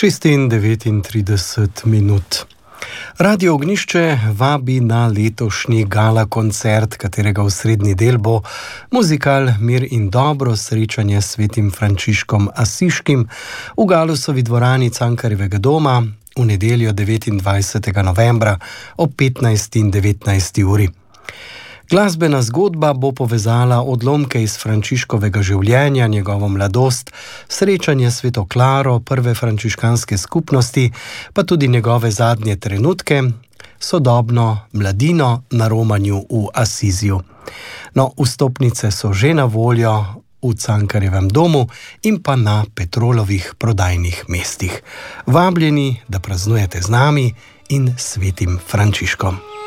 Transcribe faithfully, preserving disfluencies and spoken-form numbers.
šestindevetintrideset minut. Radio Ognjišče vabi na letošnji gala koncert, katerega osrednji del bo muzikal Mir in dobro, srečanje s svetim Frančiškom Asiškim v Galusovi dvorani Cankarjevega doma v nedeljo devetindvajsetega novembra ob petnajsti in devetnajsti uri. Glasbena zgodba bo povezala odlomke iz Frančiškovega življenja, njegovo mladost, srečanje s sveto Klaro, prve frančiškanske skupnosti, pa tudi njegove zadnje trenutke, sodobno mladino na romanju v Asiziju. No, vstopnice so že na voljo v Cankarjevem domu in pa na Petrolovih prodajnih mestih. Vabljeni, da praznujete z nami in svetim Frančiškom.